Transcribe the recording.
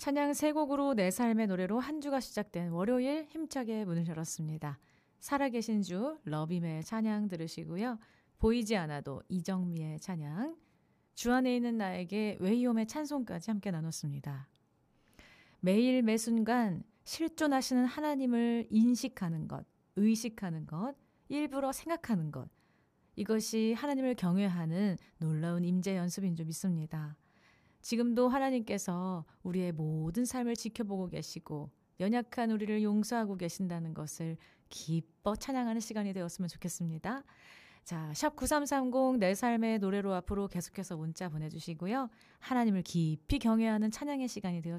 찬양 세 곡으로 내 삶의 노래로 한 주가 시작된 월요일 힘차게 문을 열었습니다. 살아계신 주 러빔의 찬양 들으시고요. 보이지 않아도 이정미의 찬양, 주 안에 있는 나에게 웨이홈의 찬송까지 함께 나눴습니다. 매일 매 순간 실존하시는 하나님을 인식하는 것, 의식하는 것, 일부러 생각하는 것, 이것이 하나님을 경외하는 놀라운 임재 연습인 줄 믿습니다. 지금도 하나님께서 우리의 모든 삶을 지켜보고 계시고 연약한 우리를 용서하고 계신다는 것을 기뻐 찬양하는 시간이 되었으면 좋겠습니다. 자, 샵 9330 내 삶의 노래로 앞으로 계속해서 문자 보내주시고요. 하나님을 깊이 경외하는 찬양의 시간이 되었습니다.